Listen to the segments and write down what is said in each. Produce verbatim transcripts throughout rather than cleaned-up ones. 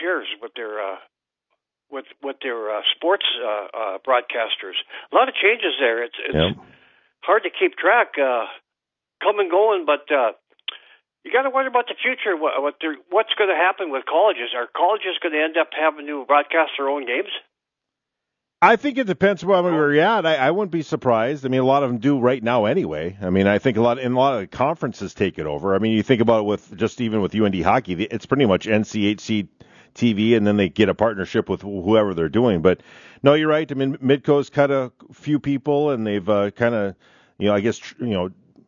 years with their uh, with with their uh, sports uh, uh, broadcasters. A lot of changes there. It's it's yep. hard to keep track, uh, come and going, but uh, you got to wonder about the future. What, what what's going to happen with colleges? Are colleges going to end up having to broadcast their own games? I think it depends on where you're at. I, I wouldn't be surprised. I mean, a lot of them do right now anyway. I mean, I think a lot and a lot of the conferences take it over. I mean, you think about it with just even with U N D hockey, it's pretty much N C H C T V, and then they get a partnership with whoever they're doing. But no, you're right. I mean, Midco's cut a few people, and they've uh, kind of, you know, I guess, you know,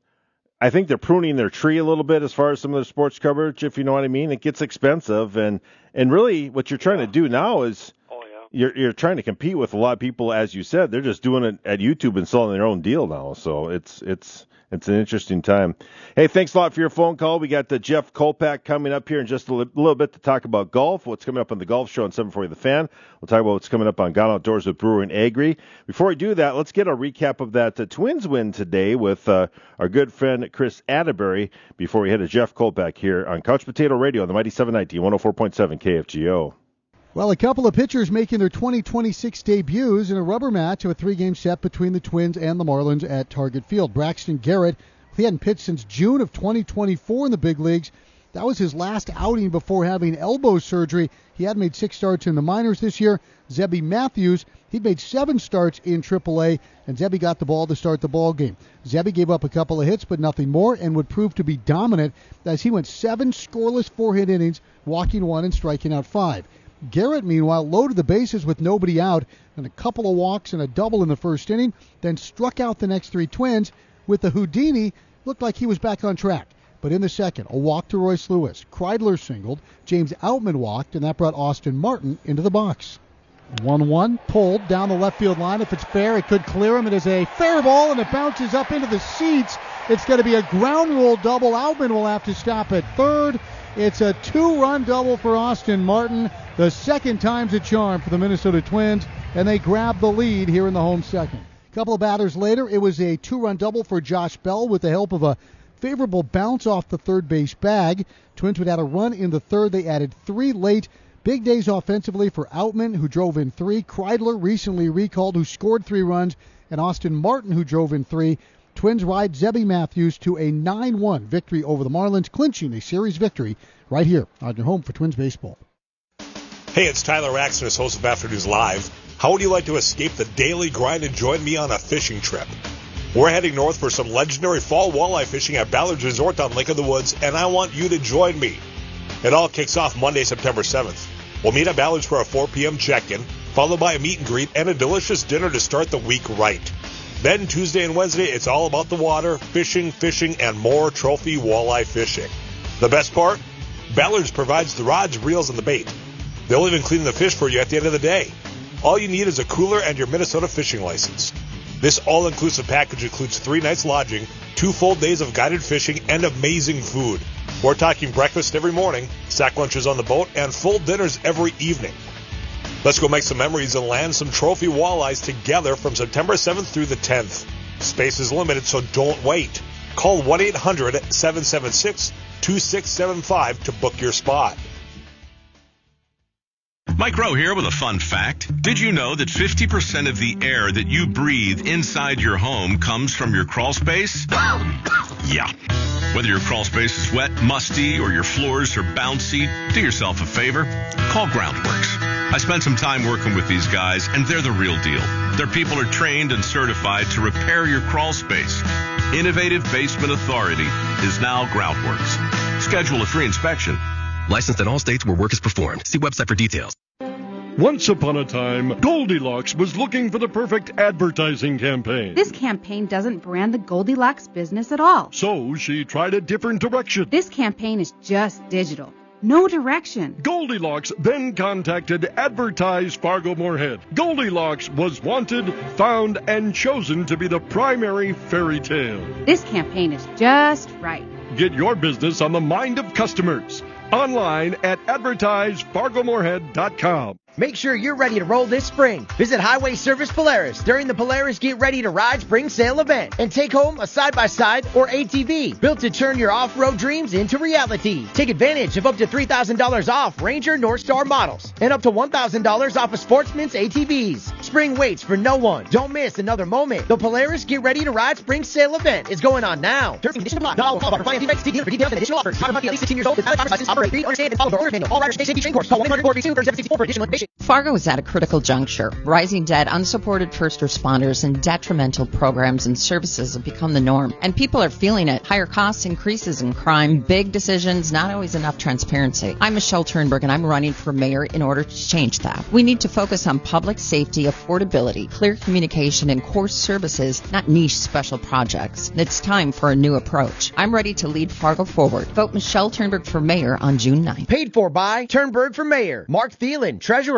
I think they're pruning their tree a little bit as far as some of their sports coverage, if you know what I mean. It gets expensive, and and really what you're trying to do now is You're you're trying to compete with a lot of people, as you said. They're just doing it at YouTube and selling their own deal now. So it's it's it's an interesting time. Hey, thanks a lot for your phone call. We got the Jeff Kolpack coming up here in just a li- little bit to talk about golf. What's coming up on the Golf Show on seven forty The Fan. We'll talk about what's coming up on Gone Outdoors with Brewer and Agri. Before we do that, let's get a recap of that uh, Twins win today with uh, our good friend Chris Atterbury before we head to Jeff Kolpack here on Couch Potato Radio on the Mighty seven ninety, one oh four point seven K F G O. Well, a couple of pitchers making their twenty twenty-six debuts in a rubber match of a three-game set between the Twins and the Marlins at Target Field. Braxton Garrett, he hadn't pitched since June of twenty twenty-four in the big leagues. That was his last outing before having elbow surgery. He had made six starts in the minors this year. Zebby Matthews, he'd made seven starts in triple A, and Zebby got the ball to start the ball game. Zebby gave up a couple of hits, but nothing more, and would prove to be dominant as he went seven scoreless four-hit innings, walking one and striking out five. Garrett, meanwhile, loaded the bases with nobody out and a couple of walks and a double in the first inning, then struck out the next three Twins with the Houdini. Looked like he was back on track. But in the second, a walk to Royce Lewis. Kreidler singled, James Outman walked, and that brought Austin Martin into the box. one one, pulled down the left field line. If it's fair, it could clear him. It is a fair ball, and it bounces up into the seats. It's going to be a ground rule double. Outman will have to stop at third. It's a two-run double for Austin Martin. The second time's a charm for the Minnesota Twins, and they grab the lead here in the home second. A couple of batters later, it was a two-run double for Josh Bell with the help of a favorable bounce off the third base bag. Twins would add a run in the third. They added three late. Big days offensively for Outman, who drove in three. Kreidler, recently recalled, who scored three runs. And Austin Martin, who drove in three. Twins ride Zebby Matthews to a nine one victory over the Marlins, clinching a series victory right here on your home for Twins baseball. Hey, it's Tyler Axner, host of Afternoons Live. How would you like to escape the daily grind and join me on a fishing trip? We're heading north for some legendary fall walleye fishing at Ballard's Resort on Lake of the Woods, and I want you to join me. It all kicks off Monday, September seventh. We'll meet at Ballard's for a four p.m. check-in, followed by a meet and greet and a delicious dinner to start the week right. Then Tuesday and Wednesday, it's all about the water, fishing, fishing, and more trophy walleye fishing. The best part? Ballard's provides the rods, reels, and the bait. They'll even clean the fish for you at the end of the day. All you need is a cooler and your Minnesota fishing license. This all-inclusive package includes three nights lodging, two full days of guided fishing, and amazing food. We're talking breakfast every morning, sack lunches on the boat, and full dinners every evening. Let's go make some memories and land some trophy walleyes together from September seventh through the tenth. Space is limited, so don't wait. Call one eight hundred seven seven six two six seven five to book your spot. Mike Rowe here with a fun fact. Did you know that fifty percent of the air that you breathe inside your home comes from your crawl space? Yeah. Whether your crawl space is wet, musty, or your floors are bouncy, do yourself a favor. Call Groundworks. I spent some time working with these guys, and they're the real deal. Their people are trained and certified to repair your crawl space. Innovative Basement Authority is now Groundworks. Schedule a free inspection. Licensed in all states where work is performed. See website for details. Once upon a time, Goldilocks was looking for the perfect advertising campaign. This campaign doesn't brand the Goldilocks business at all. So she tried a different direction. This campaign is just digital. No direction. Goldilocks then contacted Advertise Fargo Moorhead. Goldilocks was wanted, found, and chosen to be the primary fairy tale. This campaign is just right. Get your business on the mind of customers. Online at advertise fargo moorhead dot com. Make sure you're ready to roll this spring. Visit Highway Service Polaris during the Polaris Get Ready to Ride Spring Sale event and take home a side-by-side or A T V built to turn your off-road dreams into reality. Take advantage of up to three thousand dollars off Ranger Northstar models and up to one thousand dollars off of Sportsman's A T Vs. Spring waits for no one. Don't miss another moment. The Polaris Get Ready to Ride Spring Sale event is going on now. Terms and conditions apply. Not all call for financing rates. See dealer for details and additional offers. Driver must be at least sixteen years old with valid driver's license. Operate, read, understand, and follow the owner's manual. All riders take safety training course. Call one eight hundred four three two three seven six four for additional information. Fargo is at a critical juncture. Rising debt, unsupported first responders, and detrimental programs and services have become the norm. And people are feeling it. Higher costs, increases in crime, big decisions, not always enough transparency. I'm Michelle Turnberg, and I'm running for mayor in order to change that. We need to focus on public safety, affordability, clear communication, and core services, not niche special projects. It's time for a new approach. I'm ready to lead Fargo forward. Vote Michelle Turnberg for mayor on June ninth. Paid for by Turnberg for mayor. Mark Thielen, treasurer.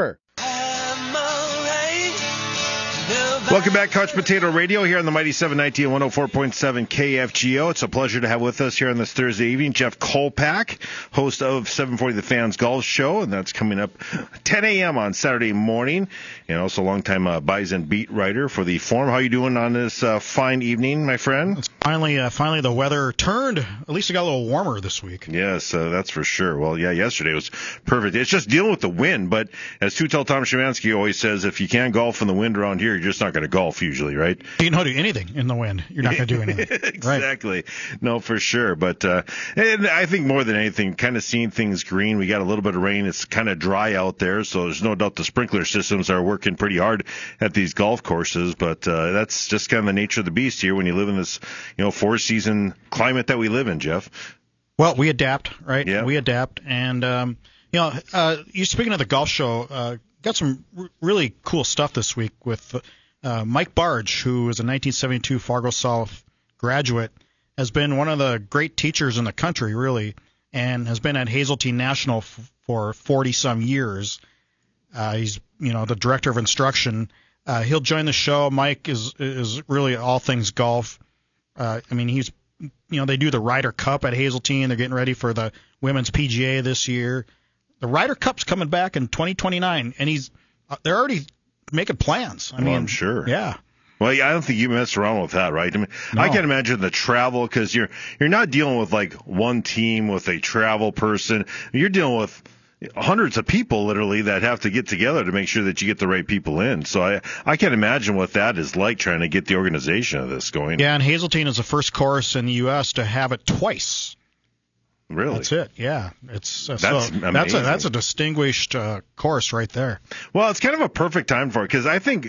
Welcome back, Couch Potato Radio here on the Mighty seven ninety and one oh four point seven K F G O. It's a pleasure to have with us here on this Thursday evening Jeff Kolpack, host of seven forty The Fans Golf Show, and that's coming up ten a.m. on Saturday morning, and also longtime uh, Bison beat writer for the Forum. How you doing on this uh, fine evening, my friend? It's finally, uh, finally the weather turned. At least it got a little warmer this week. Yes, uh, that's for sure. Well, yeah, yesterday was perfect. It's just dealing with the wind, but as Two-Tell Tom Szymanski always says, if you can't golf in the wind around here, you're just not going to golf usually, right? You don't do anything in the wind. You're not going to do anything. Exactly. Right. No, for sure. But uh, and I think more than anything, kind of seeing things green. We got a little bit of rain. It's kind of dry out there, so there's no doubt the sprinkler systems are working pretty hard at these golf courses. But uh, that's just kind of the nature of the beast here when you live in this, you know, four-season climate that we live in, Jeff. Well, we adapt, right? Yeah. We adapt. And, um, you know, uh, you speaking of the golf show, uh, got some r- really cool stuff this week with uh, Uh, Mike Barge, who is a nineteen seventy-two Fargo South graduate, has been one of the great teachers in the country, really, and has been at Hazeltine National f- for forty-some years. Uh, he's, you know, the director of instruction. Uh, he'll join the show. Mike is is really all things golf. Uh, I mean, he's, you know, they do the Ryder Cup at Hazeltine. They're getting ready for the Women's P G A this year. The Ryder Cup's coming back in twenty twenty-nine, and he's uh, they're already making plans. I well, mean, I'm sure. Yeah. Well, I don't think you mess around with that, right? I mean, no. I can imagine the travel because you're you're not dealing with like one team with a travel person. You're dealing with hundreds of people literally that have to get together to make sure that you get the right people in. So I I can imagine what that is like trying to get the organization of this going. Yeah, and Hazeltine is the first course in the U S to have it twice. Really? That's it. Yeah, it's uh, that's so amazing. that's a that's a distinguished uh, course right there. Well, it's kind of a perfect time for it because I think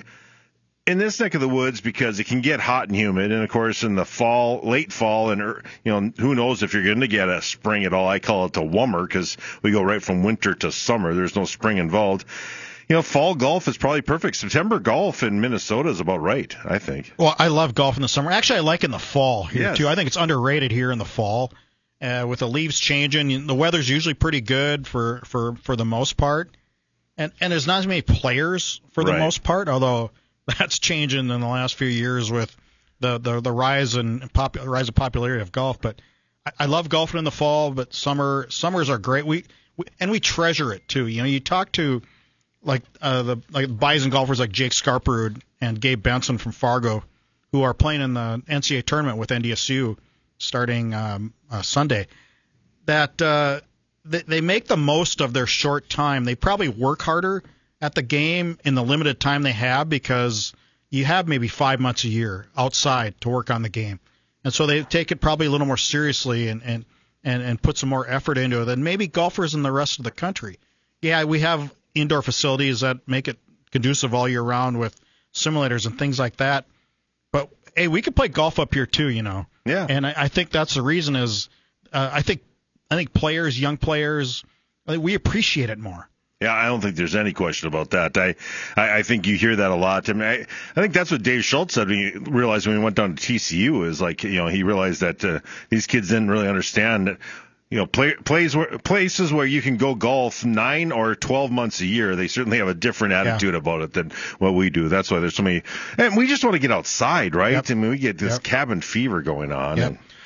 in this neck of the woods, because it can get hot and humid, and of course in the fall, late fall, and you know who knows if you're going to get a spring at all. I call it the wummer because we go right from winter to summer. There's no spring involved. You know, fall golf is probably perfect. September golf in Minnesota is about right, I think. Well, I love golf in the summer. Actually, I like in the fall here yes. too. I think it's underrated here in the fall. Uh, with the leaves changing, the weather's usually pretty good for, for, for the most part, and and there's not as many players for the right. most part. Although that's changing in the last few years with the the, the rise and pop, rise of popularity of golf. But I, I love golfing in the fall, but summer summers are great. We, we and we treasure it too. You know, you talk to like uh, the like Bison golfers like Jake Scarperud and Gabe Benson from Fargo, who are playing in the N C A A tournament with N D S U. Starting um, uh, Sunday, that uh, they, they make the most of their short time. They probably work harder at the game in the limited time they have because you have maybe five months a year outside to work on the game. And so they take it probably a little more seriously and, and, and, and put some more effort into it than maybe golfers in the rest of the country. Yeah, we have indoor facilities that make it conducive all year round with simulators and things like that. But, hey, we could play golf up here too, you know. Yeah. And I, I think that's the reason is uh, I think I think players, young players, I think we appreciate it more. Yeah, I don't think there's any question about that. I, I, I think you hear that a lot. I mean, I, I think that's what Dave Schultz said when he realized when he went down to T C U is like, you know, he realized that uh, these kids didn't really understand that, you know, play, plays where, places where you can go golf nine or twelve months a year. They certainly have a different attitude yeah. about it than what we do. That's why there's so many, and we just want to get outside, right? Yep. I mean, we get this yep. cabin fever going on. Yep. And,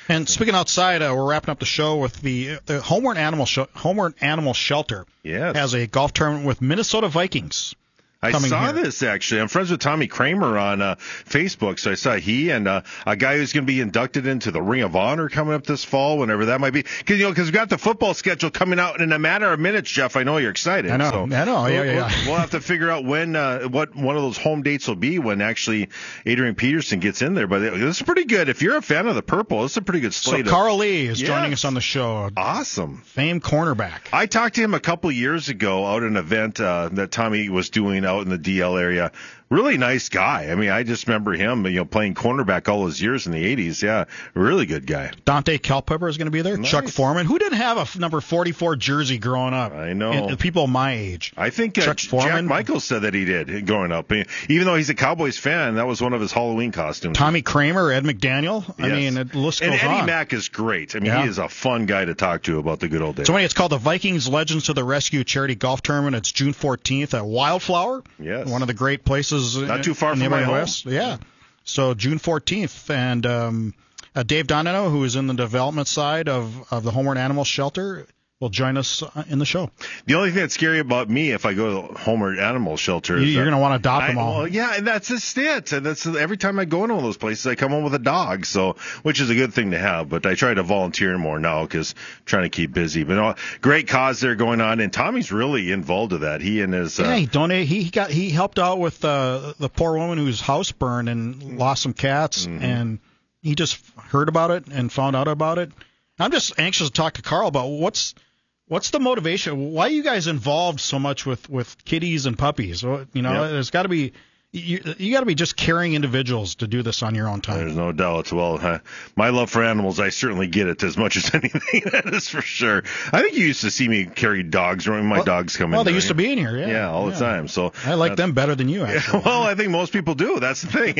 And speaking outside, uh, we're wrapping up the show with the, the Homeward Animal Sh- Homeward Animal Shelter. Yes. Has a golf tournament with Minnesota Vikings. I saw here. this, actually. I'm friends with Tommy Kramer on uh, Facebook, so I saw he and uh, a guy who's going to be inducted into the Ring of Honor coming up this fall, whenever that might be. Because, you know, because we've got the football schedule coming out in a matter of minutes, Jeff. I know you're excited. I know. So I know. Yeah, we'll, yeah, yeah. We'll, we'll have to figure out when, uh, what one of those home dates will be when actually Adrian Peterson gets in there. But this is pretty good. If you're a fan of the purple, this is a pretty good slate. So Carl Lee is yes. joining us on the show. Awesome. Famed cornerback. I talked to him a couple years ago out at an event uh, that Tommy was doing out in the D L area. Really nice guy. I mean, I just remember him, you know, playing cornerback all those years in the eighties. Yeah, really good guy. Dante Culpepper is going to be there. Nice. Chuck Foreman, who didn't have a f- number forty-four jersey growing up. I know. And, and people my age. I think uh, Chuck J- Foreman. Jack Michaels said that he did growing up. Even though he's a Cowboys fan, that was one of his Halloween costumes. Tommy Kramer, Ed McDaniel. I Yes. mean, the list and goes Eddie on. Mack is great. I mean, Yeah. he is a fun guy to talk to about the good old days. So anyway, it's called the Vikings Legends to the Rescue Charity Golf Tournament. It's June fourteenth at Wildflower. Yes. One of the great places. Not too far in from the my home. West. Yeah. So June fourteenth. And um, uh, Dave Donino, who is in the development side of, of the Homeward Animal Shelter, will join us uh, in the show. The only thing that's scary about me if I go to Homeward Animal Shelter You- is you're that going to want to adopt I- them all. Well, yeah, and that's just it. And that's every time I go into one of those places, I come home with a dog, so which is a good thing to have. But I try to volunteer more now because I'm trying to keep busy. But no, great cause there going on, and Tommy's really involved with that. He and his uh, Yeah, he donated. He got he helped out with uh, the poor woman whose house burned and lost some cats, Mm-hmm. and he just heard about it and found out about it. I'm just anxious to talk to Carl about what's what's the motivation. Why are you guys involved so much with, with kitties and puppies? You know, Yep. there's got to be. You, you got to be just caring individuals to do this on your own time. There's no doubt. Well, uh, my love for animals, I certainly get it as much as anything. That is for sure. I think you used to see me carry dogs when my well, dogs come in. Well, they there. used to be in here, yeah. Yeah, all yeah. the time. So I like uh, them better than you, actually. Well, I think most people do. That's the thing.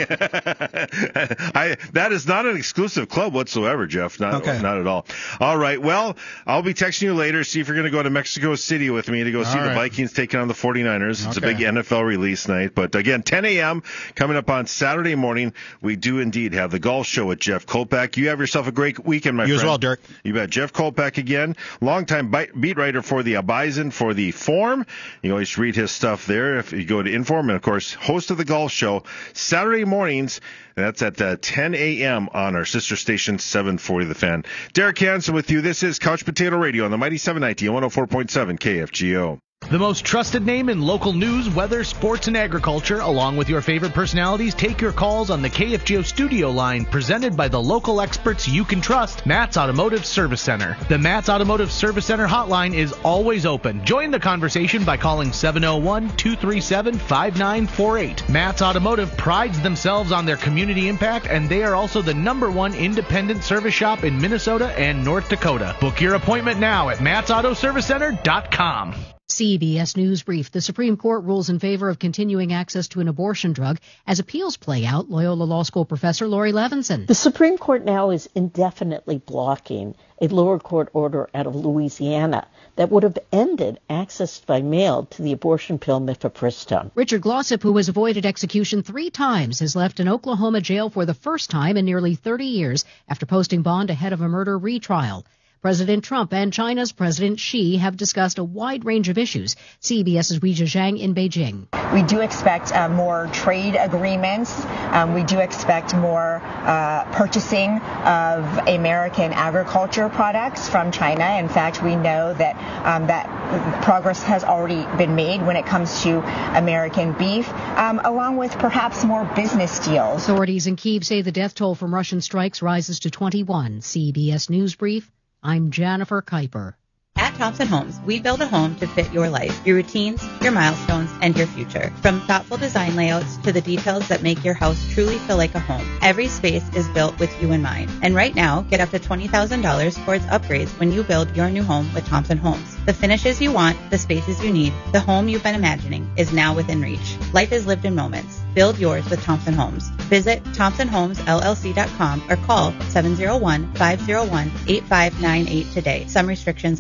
I that is not an exclusive club whatsoever, Jeff. Not Okay. not at all. All right. Well, I'll be texting you later. See if you're going to go to Mexico City with me to go see All the right. Vikings taking on the forty-niners. It's Okay. a big N F L release night. But again, ten a.m. coming up on Saturday morning. We do indeed have the golf show with Jeff Kolpak. You have yourself a great weekend, my You friend. as well, Derek. You bet. Jeff Kolpak again, longtime bite- beat writer for the Bison for the Form. You can always read his stuff there if you go to Inform. And, of course, host of the golf show Saturday mornings. And that's at uh, ten a.m. on our sister station, seven forty The Fan. Derek Hansen with you. This is Couch Potato Radio on the Mighty seven ninety and one oh four point seven K F G O. The most trusted name in local news, weather, sports, and agriculture, along with your favorite personalities, take your calls on the K F G O studio line, presented by the local experts you can trust, Matt's Automotive Service Center. The Matt's Automotive Service Center hotline is always open. Join the conversation by calling seven oh one, two three seven, five nine four eight. Matt's Automotive prides themselves on their community impact, and they are also the number one independent service shop in Minnesota and North Dakota. Book your appointment now at matts auto service center dot com. C B S News Brief. The Supreme Court rules in favor of continuing access to an abortion drug as appeals play out. Loyola Law School professor Lori Levinson. The Supreme Court now is indefinitely blocking a lower court order out of Louisiana that would have ended access by mail to the abortion pill mifepristone. Richard Glossip, who has avoided execution three times, has left an Oklahoma jail for the first time in nearly thirty years after posting bond ahead of a murder retrial. President Trump and China's President Xi have discussed a wide range of issues. CBS's Weijia Zhang in Beijing. We do expect uh, more trade agreements. Um, we do expect more uh, purchasing of American agriculture products from China. In fact, we know that um, that progress has already been made when it comes to American beef, um, along with perhaps more business deals. Authorities in Kyiv say the death toll from Russian strikes rises to twenty-one. C B S News Brief. I'm Jennifer Kuiper. At Thompson Homes, we build a home to fit your life, your routines, your milestones, and your future. From thoughtful design layouts to the details that make your house truly feel like a home, every space is built with you in mind. And right now, get up to twenty thousand dollars towards upgrades when you build your new home with Thompson Homes. The finishes you want, the spaces you need, the home you've been imagining is now within reach. Life is lived in moments. Build yours with Thompson Homes. Visit thompson homes l l c dot com or call seven oh one, five oh one, eight five nine eight today. Some restrictions apply.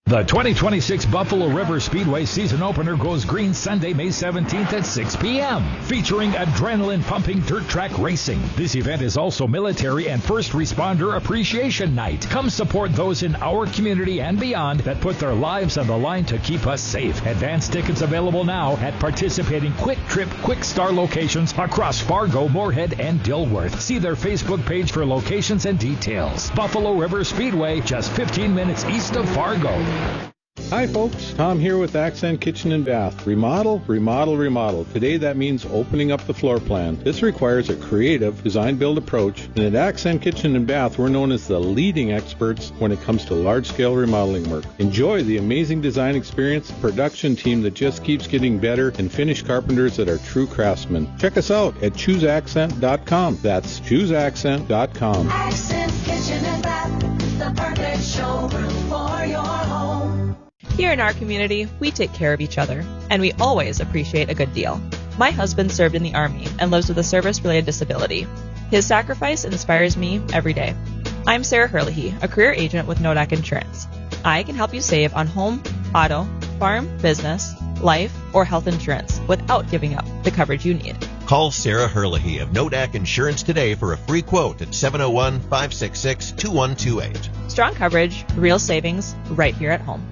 The twenty twenty-six Buffalo River Speedway season opener goes green Sunday, May seventeenth at six p.m., featuring adrenaline-pumping dirt track racing. This event is also military and first responder appreciation night. Come support those in our community and beyond that put their lives on the line to keep us safe. Advance tickets available now at participating Quick Trip Quick Star locations across Fargo, Moorhead, and Dilworth. See their Facebook page for locations and details. Buffalo River Speedway, just fifteen minutes east of Fargo. Hi folks, Tom here with Accent Kitchen and Bath. Remodel, remodel, remodel. Today that means opening up the floor plan. This requires a creative design-build approach, and at Accent Kitchen and Bath we're known as the leading experts when it comes to large-scale remodeling work. Enjoy the amazing design experience, production team that just keeps getting better, and finished carpenters that are true craftsmen. Check us out at choose accent dot com. That's choose accent dot com. Accent Kitchen and Bath, the perfect showroom for your home. Here in our community, we take care of each other, and we always appreciate a good deal. My husband served in the Army and lives with a service-related disability. His sacrifice inspires me every day. I'm Sarah Herlihy, a career agent with Nodak Insurance. I can help you save on home, auto, farm, business, life, or health insurance without giving up the coverage you need. Call Sarah Herlihy of Nodak Insurance today for a free quote at seven oh one, five six six, two one two eight. Strong coverage, real savings, right here at home.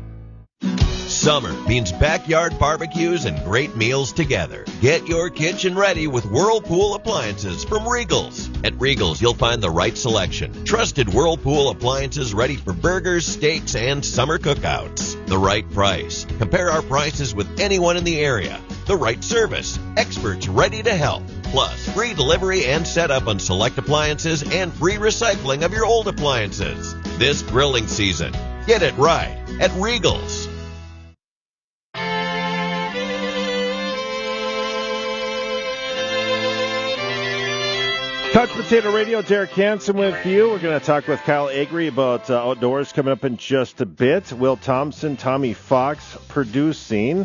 Summer means backyard barbecues and great meals together. Get your kitchen ready with Whirlpool appliances from Regals. At Regals, you'll find the right selection. Trusted Whirlpool appliances ready for burgers, steaks, and summer cookouts. The right price. Compare our prices with anyone in the area. The right service. Experts ready to help. Plus, free delivery and setup on select appliances and free recycling of your old appliances. This grilling season, get it right at Regals. Couch Potato Radio, Derek Hansen with you. We're going to talk with Kyle Agri about uh, outdoors coming up in just a bit. Will Thompson, Tommy Fox producing.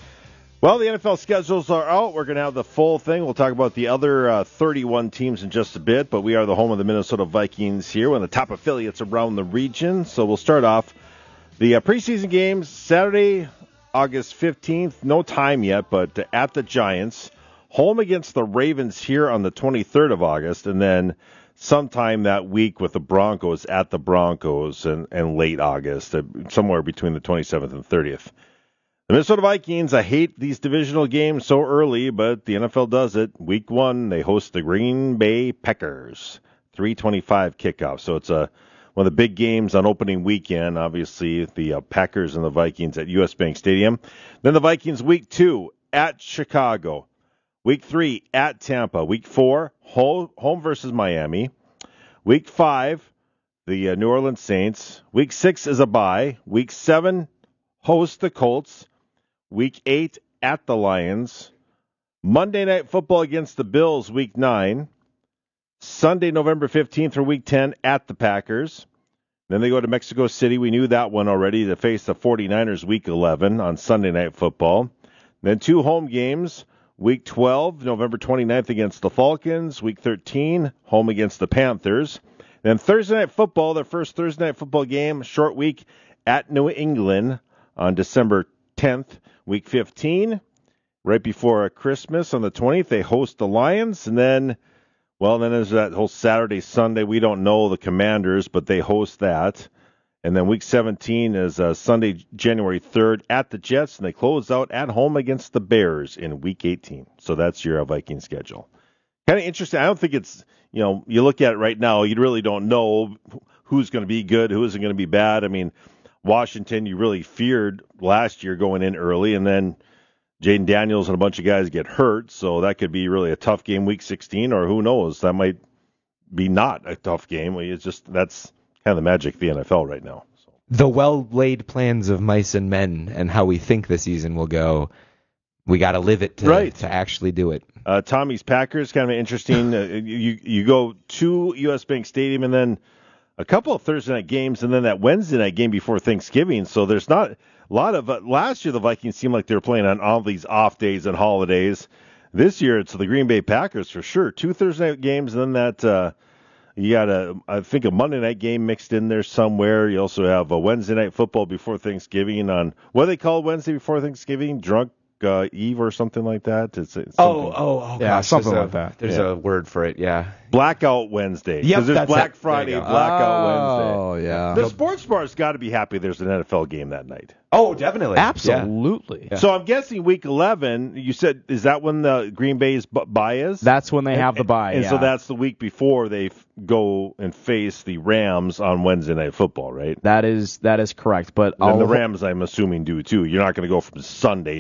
Well, the N F L schedules are out. We're going to have the full thing. We'll talk about the other uh, thirty-one teams in just a bit, but we are the home of the Minnesota Vikings here, one of the top affiliates around the region. So we'll start off the uh, preseason games Saturday, August fifteenth. No time yet, but uh, at the Giants. Home against the Ravens here on the twenty-third of August, and then sometime that week with the Broncos at the Broncos and, and late August, uh, somewhere between the twenty-seventh and thirtieth. The Minnesota Vikings, I hate these divisional games so early, but the N F L does it. Week one, they host the Green Bay Packers, three twenty-five kickoff. So it's a, one of the big games on opening weekend, obviously, the uh, Packers and the Vikings at U S. Bank Stadium. Then the Vikings week two at Chicago. Week three, at Tampa. Week four, home, home versus Miami. Week five, the uh, New Orleans Saints. Week six is a bye. Week seven, host the Colts. Week eight, at the Lions. Monday Night Football against the Bills, week nine. Sunday, November fifteenth for week ten, at the Packers. Then they go to Mexico City. We knew that one already, to face the 49ers week eleven on Sunday Night Football. Then two home games. Week twelve, November twenty-ninth against the Falcons. Week thirteen, home against the Panthers. Then Thursday Night Football, their first Thursday Night Football game, short week at New England on December tenth. Week fifteen, right before Christmas on the twentieth, they host the Lions. And then, well, then there's that whole Saturday, Sunday. We don't know the Commanders, but they host that. And then week seventeen is uh, Sunday, January third at the Jets, and they close out at home against the Bears in week eighteen. So that's your uh, Viking schedule. Kind of interesting. I don't think it's, you know, you look at it right now, you really don't know who's going to be good, who isn't going to be bad. I mean, Washington, you really feared last year going in early, and then Jaden Daniels and a bunch of guys get hurt, so that could be really a tough game week sixteen, or who knows, that might be not a tough game. It's just, that's kind of the magic of the N F L right now. So. The well-laid plans of mice and men and how we think the season will go, we got to live it to, right. to actually do it. Uh, Tommy's Packers, kind of interesting. uh, you you go to U S. Bank Stadium and then a couple of Thursday night games and then that Wednesday night game before Thanksgiving. So there's not a lot of uh, – last year the Vikings seemed like they were playing on all these off days and holidays. This year it's the Green Bay Packers for sure. Two Thursday night games and then that uh, – You got a, I think, a Monday night game mixed in there somewhere. You also have a Wednesday night football before Thanksgiving on what do they call Wednesday before Thanksgiving? Drunk uh, Eve or something like that. It's, it's oh, oh, oh, yeah, gosh, something there's like a, that. There's yeah. a word for it. Yeah. Blackout Wednesday. Yep, Because there's that's Black it. Friday, There you go. Blackout Oh, Wednesday. yeah. The sports bar's got to be happy there's an N F L game that night. Oh, definitely. Absolutely. Yeah. So I'm guessing week eleven, you said, is that when the Green Bay's b- bye is? That's when they and, have the bye, And yeah. so that's the week before they f- go and face the Rams on Wednesday Night Football, right? That is that is correct. But And I'll, the Rams, I'm assuming, do too. You're not going to go from Sunday